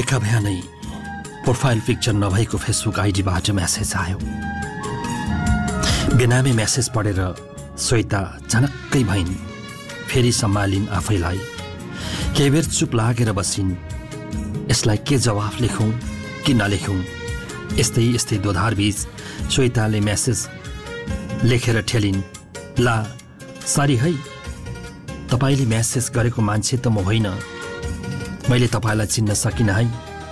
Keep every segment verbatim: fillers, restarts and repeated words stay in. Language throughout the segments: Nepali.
देखा भए नै प्रोफाइल पिक्चर नभएको फेसबुक आइडीबाट म्यासेज आयो। बेनामी म्यासेज पढेर श्वेता झनक्कै भइन्। फेरि सम्हालिन् आफैलाई। केही बेर चुप लागेर बसिन्। यसलाई के जवाफ लेखौँ कि नलेखौँ? यस्तै यस्तै दोधार बीच श्वेताले म्यासेज लेखेर ठेलिन्। ला सरी है, तपाईले म्यासेज गरेको मान्छे त म होइन। मैले तपाईलाई चिन्न सकिनँ है।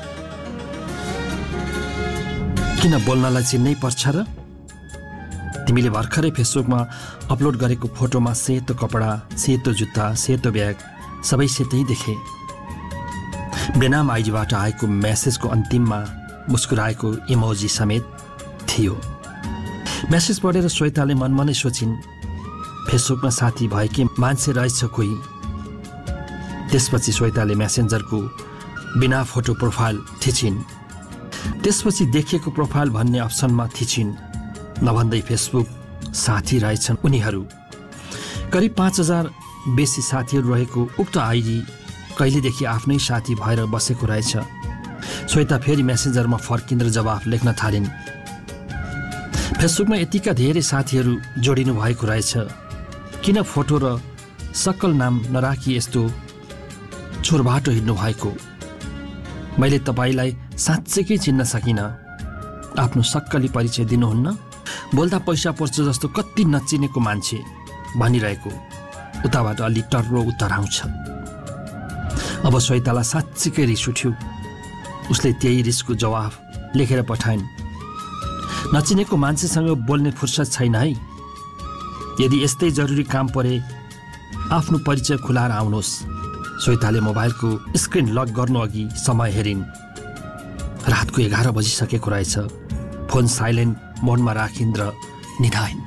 किन बोल्नलाई चिन्नै पर्छ र? तिमीले भर्खरै फेसबुकमा अपलोड गरेको फोटोमा सेतो कपडा, सेतो जुत्ता, सेतो ब्याग सबै सेतै देखे। बेनाम आइडीबाट आएको म्यासेजको अन्तिममा मुस्कुराएको इमोजी समेत थियो। म्यासेज पढेर श्वेताले मनमा नै सोचिन्, फेसबुकमा साथी भएकी मान्छे रहेछ कोही। त्यसपछि श्वेताले म्यासेन्जरको बिना फोटो प्रोफाइल थिचिन्। त्यसपछि देखिएको प्रोफाइल भन्ने अप्सनमा थिचिन्। नभन्दै फेसबुक साथी रहेछन् उनीहरू। करिब पाँच हजार बेसी साथीहरू रहेको उक्त आइडी कहिलेदेखि आफ्नै साथी भएर बसेको रहेछ। श्वेता फेरि म्यासेन्जरमा फर्किन् र जवाफ लेख्न थालिन्। फेसबुकमा यतिका धेरै साथीहरू जोडिनु भएको रहेछ। किन फोटो र सक्कल नाम नराखी यस्तो चोरबाटो हिँड्नु भएको? मैले तपाईलाई साँच्चैकै चिन्न सकिनँ। आफ्नो सक्कली परिचय दिनुहुन्न? बोल्दा पैसा पर्छ जस्तो कति नचिनेको मान्छे भनिरहेको उताबाट अलि टर्रो उत्तर आउँछ। अब श्वेतालाई साँच्चीकै रिस उठ्यो। उसले त्यही रिसको जवाफ लेखेर पठाइन्। नचिनेको मान्छेसँग बोल्ने फुर्सद छैन है। यदि यस्तै जरुरी काम परे आफ्नो परिचय खुलाएर आउनुहोस्। श्वेताले मोबाइलको स्क्रिन लक गर्नु अघि समय हेरिन्। रातको एघार बजिसकेको रहेछ। फोन साइलेन्ट मोडमा राखिन् र निधाइन्।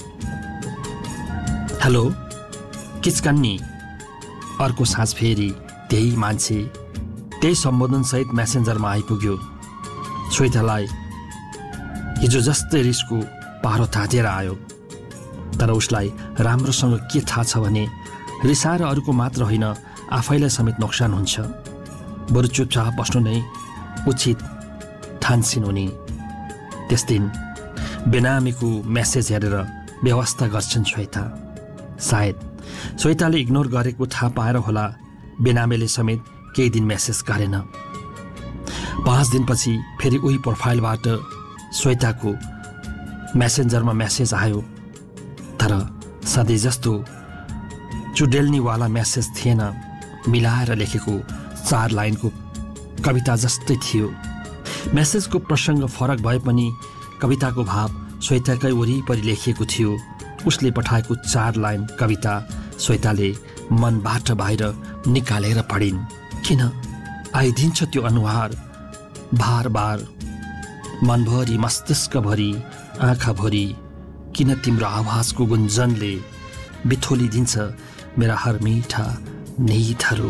हेलो किचकन्नी। अर्को साँझ फेरि त्यही मान्छे त्यही सम्बोधनसहित म्यासेन्जरमा आइपुग्यो। श्वेतालाई हिजो जस्तै रिसको पारो तातेर आयो। तर उसलाई राम्रोसँग के थाहा छ भने रिसाएर अरूको मात्र होइन, आफैलाई समेत नोक्सान हुन्छ। बरु चुपचाप बस्नु नै उचित ठान्सिन् उनी। त्यस दिन बेनामीको म्यासेज हेरेर व्यवस्था गर्छन् श्वेता। सायद श्वेताले इग्नोर गरेको थाहा पाएर होला बेनामीले समेत केही दिन म्यासेज गरेन। पाँच दिनपछि फेरि उही प्रोफाइलबाट श्वेताको म्यासेन्जरमा म्यासेज आयो। तर सधैँ जस्तो चुडेल्नीवाला म्यासेज थिएन। मिलाएर लेखेको चार लाइनको कविता जस्तै थियो। म्यासेजको प्रसङ्ग फरक भए पनि कविताको भाव श्वेताकै वरिपरि लेखिएको थियो। उसले पठाएको चार लाइन कविता श्वेताले मनबाट बाहिर निकालेर पढिन्। किन आइदिन्छ त्यो अनुहार बार बार मनभरि, मस्तिष्कभरि, आँखाभरि? किन तिम्रो आवाजको गुन्जनले बिथोलिदिन्छ मेरा हर मिठा निदहरू?